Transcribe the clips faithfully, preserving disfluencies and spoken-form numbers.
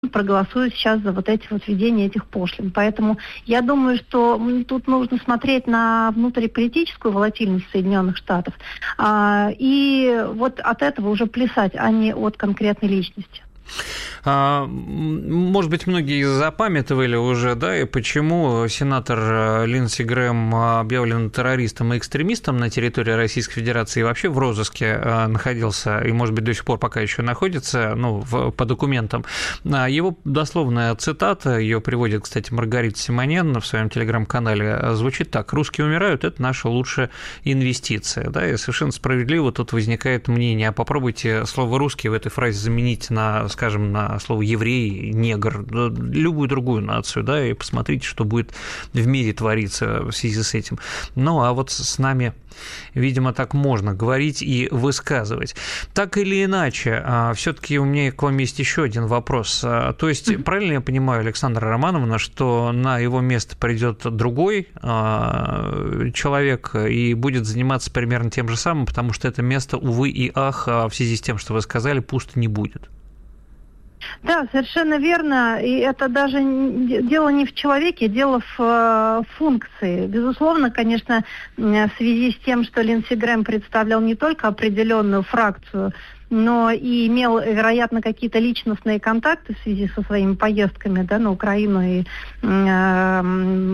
проголосуют сейчас за вот эти вот введение этих пошлин. Поэтому я думаю, что тут нужно смотреть на внутриполитическую волатильность Соединенных Штатов а, и вот от этого уже плясать, а не от конкретной личности. Может быть, многие запамятовали уже, да, и почему сенатор Линдси Грэм объявлен террористом и экстремистом на территории Российской Федерации и вообще в розыске находился, и, может быть, до сих пор пока еще находится, ну, в, по документам. Его дословная цитата, ее приводит, кстати, Маргарита Симоньян в своем телеграм-канале, звучит так: «Русские умирают, это наша лучшая инвестиция». Да, и совершенно справедливо тут возникает мнение, а попробуйте слово «русский» в этой фразе заменить на, скажем, на слово «еврей», «негр», любую другую нацию, да, и посмотрите, что будет в мире твориться в связи с этим. Ну, а вот с нами, видимо, так можно говорить и высказывать. Так или иначе, все-таки у меня к вам есть еще один вопрос. То есть, правильно я понимаю, Александра Романовна, что на его место придет другой человек и будет заниматься примерно тем же самым, потому что это место, увы и ах, в связи с тем, что вы сказали, пусто не будет? Да, совершенно верно. И это даже дело не в человеке, дело в э, функции. Безусловно, конечно, в связи с тем, что Линдси Грэм представлял не только определенную фракцию, но и имел, вероятно, какие-то личностные контакты в связи со своими поездками, да, на Украину и э,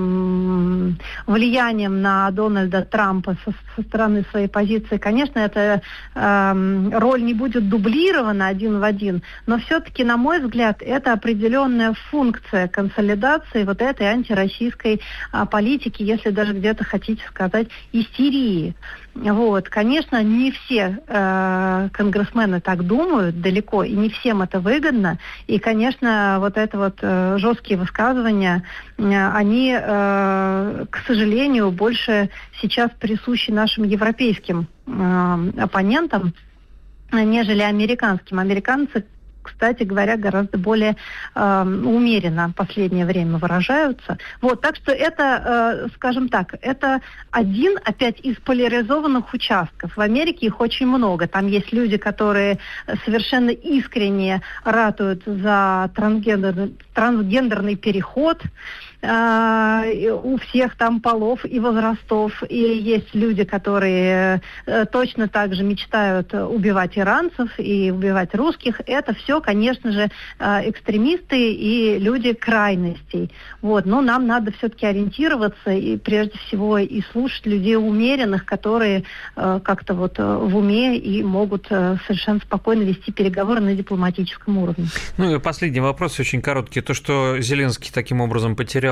влиянием на Дональда Трампа со, со стороны своей позиции. Конечно, эта э, роль не будет дублирована один в один, но все-таки, на мой взгляд, это определенная функция консолидации вот этой антироссийской э, политики, если даже где-то хотите сказать, истерии. Вот, конечно, не все э, конгрессмены так думают далеко, и не всем это выгодно. И, конечно, вот это вот э, жесткие высказывания, э, они, э, к сожалению, больше сейчас присущи нашим европейским э, оппонентам, нежели американским. Американцы, кстати говоря, гораздо более э, умеренно в последнее время выражаются. Вот, так что это, э, скажем так, это один, опять, из поляризованных участков. В Америке их очень много. Там есть люди, которые совершенно искренне ратуют за трансгендерный, трансгендерный переход. Uh, у всех там полов и возрастов, и есть люди, которые uh, точно так же мечтают убивать иранцев и убивать русских. Это все, конечно же, uh, экстремисты и люди крайностей. Вот. Но нам надо все-таки ориентироваться и прежде всего и слушать людей умеренных, которые uh, как-то вот uh, в уме и могут uh, совершенно спокойно вести переговоры на дипломатическом уровне. Ну и последний вопрос, очень короткий. То, что Зеленский таким образом потерял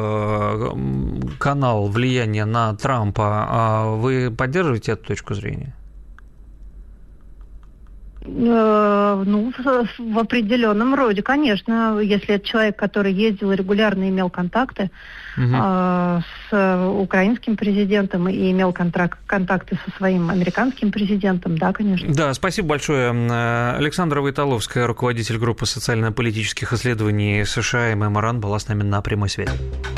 канал влияния на Трампа, вы поддерживаете эту точку зрения? Ну, в определенном роде, конечно. Если это человек, который ездил и регулярно имел контакты угу. э, с украинским президентом и имел контракт, контакты со своим американским президентом, да, конечно. Да, спасибо большое. Александра Войтоловская, руководитель группы социально-политических исследований США эм эм эр ан, была с нами на прямой связи.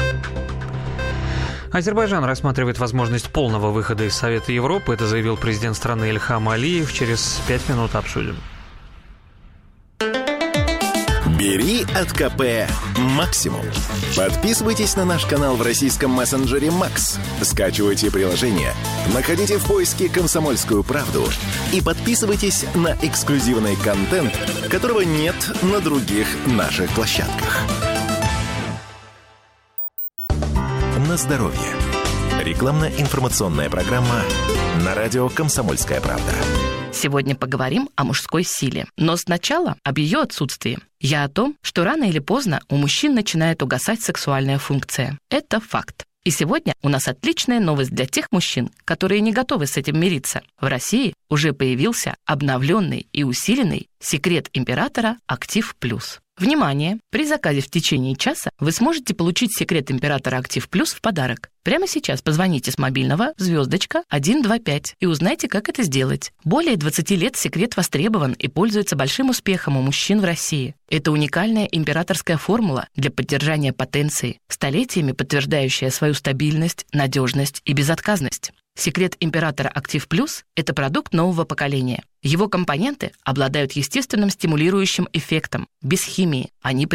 Азербайджан рассматривает возможность полного выхода из Совета Европы. Это заявил президент страны Ильхам Алиев. Через пять минут обсудим. Бери от ка пэ максимум. Подписывайтесь на наш канал в российском мессенджере Макс. Скачивайте приложение, находите в поиске «Комсомольскую правду» и подписывайтесь на эксклюзивный контент, которого нет на других наших площадках. На здоровье. Рекламно-информационная программа на радио «Комсомольская правда». Сегодня поговорим о мужской силе. Но сначала об ее отсутствии. Я о том, что рано или поздно у мужчин начинает угасать сексуальная функция. Это факт. И сегодня у нас отличная новость для тех мужчин, которые не готовы с этим мириться. В России уже появился обновленный и усиленный секрет императора Актив Плюс. Внимание! При заказе в течение часа вы сможете получить секрет императора Актив Плюс в подарок. Прямо сейчас позвоните с мобильного звездочка сто двадцать пять и узнайте, как это сделать. Более двадцати лет секрет востребован и пользуется большим успехом у мужчин в России. Это уникальная императорская формула для поддержания потенции, столетиями подтверждающая свою стабильность, надежность и безотказность. Секрет императора Актив Плюс – это продукт нового поколения. Его компоненты обладают естественным стимулирующим эффектом, без химии. Они